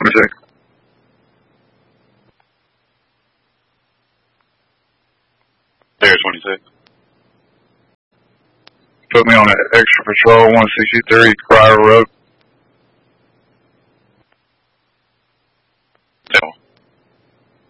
26. There, 26. Put me on an extra patrol, 163 Briar Road.